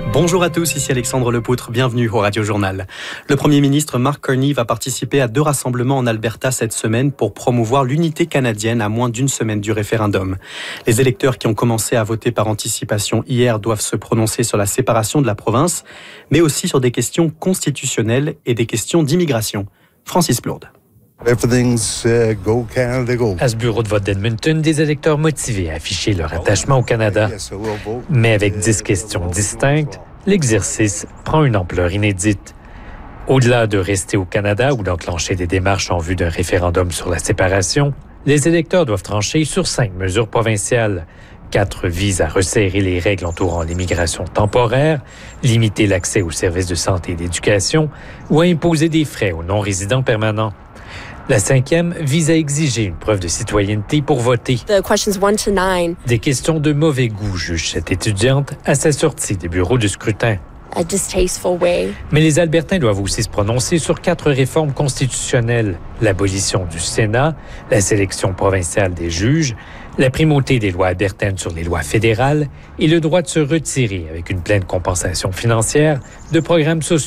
Bonjour à tous, ici Alexandre Lepoutre, bienvenue au Radio Journal. Le Premier ministre Mark Carney va participer à 2 rassemblements en Alberta cette semaine pour promouvoir l'unité canadienne à moins d'une semaine du référendum. Les électeurs qui ont commencé à voter par anticipation hier doivent se prononcer sur la séparation de la province, mais aussi sur des questions constitutionnelles et des questions d'immigration. Francis Plourde. Go Canada, go. À ce bureau de vote d'Edmonton, des électeurs motivés à afficher leur attachement au Canada. Mais avec 10 questions distinctes, l'exercice prend une ampleur inédite. Au-delà de rester au Canada ou d'enclencher des démarches en vue d'un référendum sur la séparation, les électeurs doivent trancher sur 5 mesures provinciales. 4 visent à resserrer les règles entourant l'immigration temporaire, limiter l'accès aux services de santé et d'éducation ou à imposer des frais aux non-résidents permanents. La 5e vise à exiger une preuve de citoyenneté pour voter. Des questions de mauvais goût, juge cette étudiante à sa sortie des bureaux de scrutin. Mais les Albertains doivent aussi se prononcer sur 4 réformes constitutionnelles. L'abolition du Sénat, la sélection provinciale des juges, la primauté des lois albertaines sur les lois fédérales et le droit de se retirer avec une pleine compensation financière de programmes sociaux